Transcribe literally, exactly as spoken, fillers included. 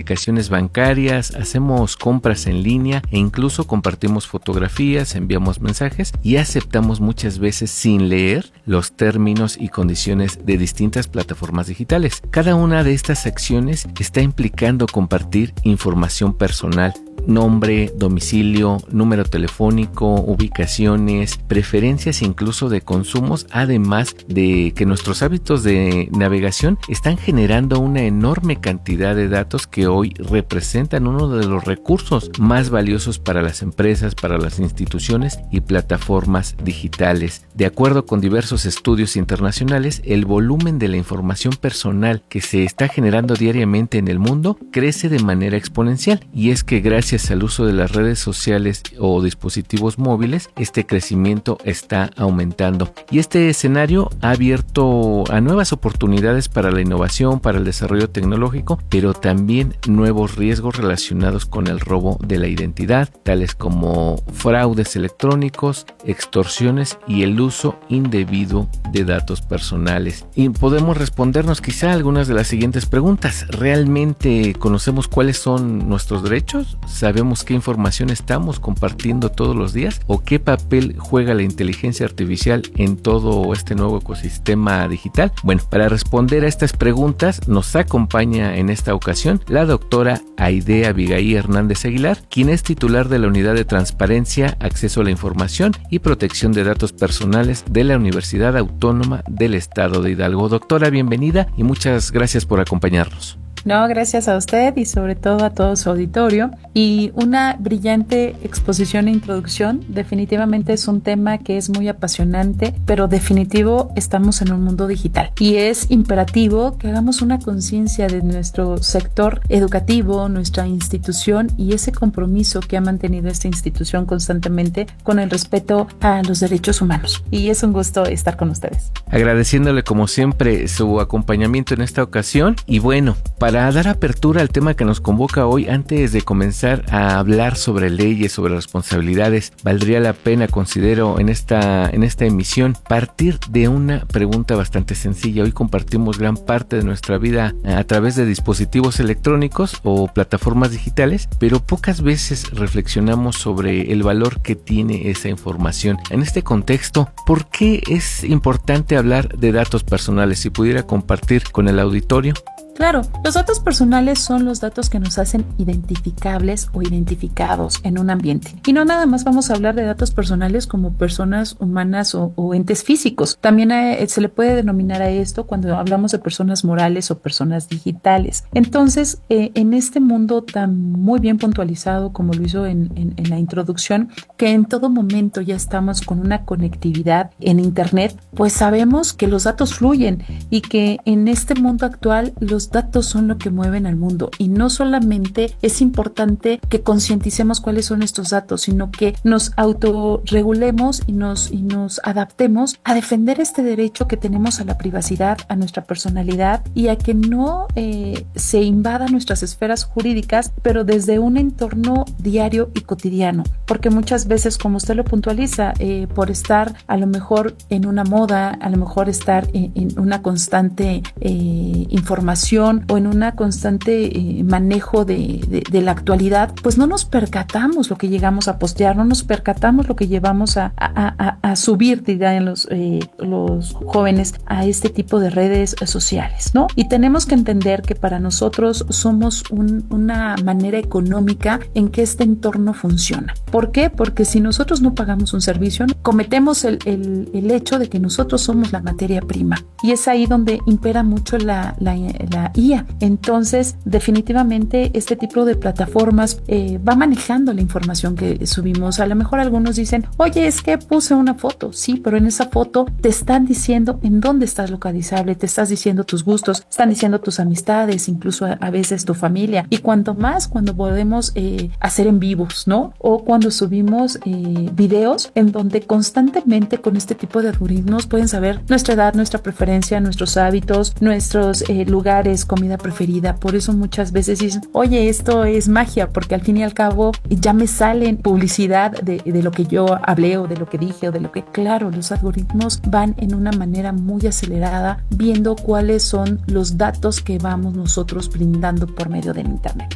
aplicaciones bancarias, hacemos compras en línea e incluso compartimos fotografías, enviamos mensajes y aceptamos muchas veces sin leer los términos y condiciones de distintas plataformas digitales. Cada una de estas acciones está implicando compartir información personal: nombre, domicilio, número telefónico, ubicaciones, preferencias incluso de consumos, además de que nuestros hábitos de navegación están generando una enorme cantidad de datos que hoy representan uno de los recursos más valiosos para las empresas, para las instituciones y plataformas digitales. De acuerdo con diversos estudios internacionales, el volumen de la información personal que se está generando diariamente en el mundo crece de manera exponencial, y es que gracias al uso de las redes sociales o dispositivos móviles, este crecimiento está aumentando. Y este escenario ha abierto a nuevas oportunidades para la innovación, para el desarrollo tecnológico, pero también nuevos riesgos relacionados con el robo de la identidad, tales como fraudes electrónicos, extorsiones y el uso indebido de datos personales. Y podemos respondernos quizá algunas de las siguientes preguntas. ¿Realmente conocemos cuáles son nuestros derechos? ¿Sabemos qué información estamos compartiendo todos los días? ¿O qué papel juega la inteligencia artificial en todo este nuevo ecosistema digital? Bueno, para responder a estas preguntas nos acompaña en esta ocasión la doctora Aide Abigail Hernández Aguilar, quien es titular de la Unidad de Transparencia, Acceso a la Información y Protección de Datos Personales de la Universidad Autónoma del Estado de Hidalgo. Doctora, bienvenida y muchas gracias por acompañarnos. No, gracias a usted y sobre todo a todo su auditorio. Y una brillante exposición e introducción. Definitivamente es un tema que es muy apasionante, pero definitivo estamos en un mundo digital. Y es imperativo que hagamos una conciencia de nuestro sector educativo, nuestra institución y ese compromiso que ha mantenido esta institución constantemente con el respeto a los derechos humanos. Y es un gusto estar con ustedes. Agradeciéndole como siempre su acompañamiento en esta ocasión. Y bueno, para Para dar apertura al tema que nos convoca hoy, antes de comenzar a hablar sobre leyes, sobre responsabilidades, valdría la pena, considero, en esta, en esta emisión, partir de una pregunta bastante sencilla. Hoy compartimos gran parte de nuestra vida a través de dispositivos electrónicos o plataformas digitales, pero pocas veces reflexionamos sobre el valor que tiene esa información. En este contexto, ¿por qué es importante hablar de datos personales? Si pudiera compartir con el auditorio. Claro, los datos personales son los datos que nos hacen identificables o identificados en un ambiente. Y no nada más vamos a hablar de datos personales como personas humanas o, o entes físicos. También eh, se le puede denominar a esto cuando hablamos de personas morales o personas digitales. Entonces, eh, en este mundo tan muy bien puntualizado como lo hizo en, en, en la introducción, que en todo momento ya estamos con una conectividad en Internet, pues sabemos que los datos fluyen y que en este mundo actual los datos son lo que mueven al mundo, y no solamente es importante que concienticemos cuáles son estos datos, sino que nos autorregulemos y nos, y nos adaptemos a defender este derecho que tenemos a la privacidad, a nuestra personalidad y a que no eh, se invada nuestras esferas jurídicas, pero desde un entorno diario y cotidiano, porque muchas veces, como usted lo puntualiza, eh, por estar a lo mejor en una moda, a lo mejor estar en, en una constante eh, información o en una constante eh, manejo de, de, de la actualidad, pues no nos percatamos lo que llegamos a postear, no nos percatamos lo que llevamos a, a, a, a subir, dirán los, eh, los jóvenes, a este tipo de redes sociales, ¿no? Y tenemos que entender que para nosotros somos un, una manera económica en que este entorno funciona. ¿Por qué? Porque si nosotros no pagamos un servicio, cometemos el, el, el hecho de que nosotros somos la materia prima, y es ahí donde impera mucho la, la, la I A. Entonces, definitivamente este tipo de plataformas eh, va manejando la información que subimos. A lo mejor algunos dicen, oye, es que puse una foto. Sí, pero en esa foto te están diciendo en dónde estás localizable, te estás diciendo tus gustos, están diciendo tus amistades, incluso a, a veces tu familia. Y cuanto más cuando podemos eh, hacer en vivos, ¿no? O cuando subimos eh, videos en donde constantemente con este tipo de algoritmos pueden saber nuestra edad, nuestra preferencia, nuestros hábitos, nuestros eh, lugares, comida preferida. Por eso muchas veces dicen, oye, esto es magia, porque al fin y al cabo ya me salen publicidad de, de lo que yo hablé o de lo que dije o de lo que... Claro, los algoritmos van en una manera muy acelerada viendo cuáles son los datos que vamos nosotros brindando por medio del Internet.